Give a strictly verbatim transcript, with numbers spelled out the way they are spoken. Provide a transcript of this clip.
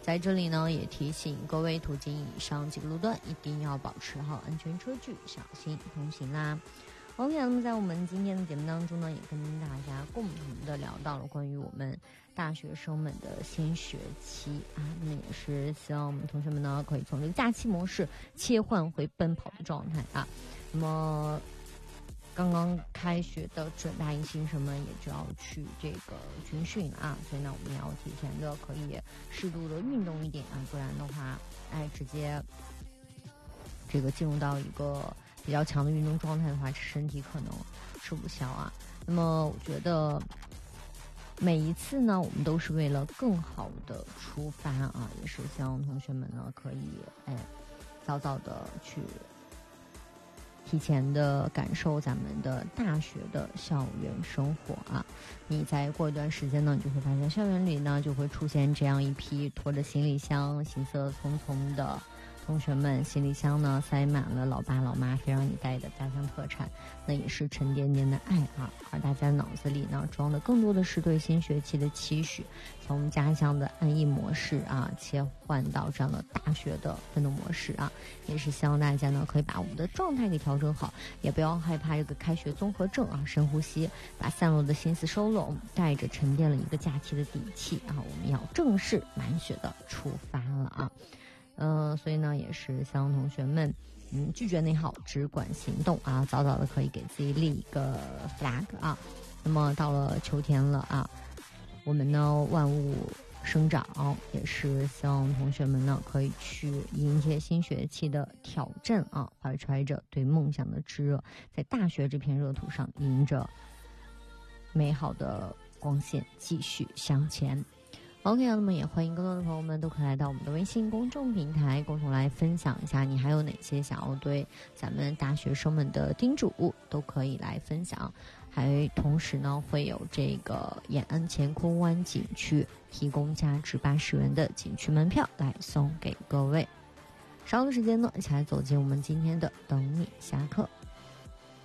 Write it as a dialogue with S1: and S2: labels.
S1: 在这里呢，也提醒各位途经以上几个路段，一定要保持好安全车距，小心通行啦。OK， 那么在我们今天的节目当中呢，也跟大家共同的聊到了关于我们大学生们的新学期啊，那么也是希望我们同学们呢，可以从这个假期模式切换回奔跑的状态啊。那么刚刚开学的准大一新生们也就要去这个军训了啊，所以呢，我们要提前的可以适度的运动一点啊，不然的话，哎，直接这个进入到一个比较强的运动状态的话，身体可能吃不消啊。那么我觉得每一次呢，我们都是为了更好的出发啊，也是希望同学们呢可以哎早早的去提前的感受咱们的大学的校园生活啊。你再过一段时间呢，你就会发现校园里呢就会出现这样一批拖着行李箱行色匆匆的同学们，行李箱呢塞满了老爸老妈非让你带的家乡特产，那也是沉甸甸的爱啊。而大家脑子里呢装的更多的是对新学期的期许，从家乡的安逸模式啊切换到这样的大学的奋斗模式啊，也是希望大家呢可以把我们的状态给调整好，也不要害怕这个开学综合症啊，深呼吸，把散落的心思收拢，带着沉淀了一个假期的底气啊，我们要正式满血的出发了啊。呃，所以呢，也是希望同学们，嗯，拒绝内耗，只管行动啊，早早的可以给自己立一个 flag 啊。那么到了秋天了啊，我们呢万物生长，也是希望同学们呢可以去迎接新学期的挑战啊，怀揣着对梦想的炙热，在大学这片热土上，迎着美好的光线继续向前。OK， 那么也欢迎更多的朋友们都可以来到我们的微信公众平台，共同来分享一下你还有哪些想要对咱们大学生们的叮嘱，都可以来分享。还同时呢，会有这个延安乾坤湾景区提供价值八十元的景区门票来送给各位。稍后的时间呢，一起来走进我们今天的等你下课。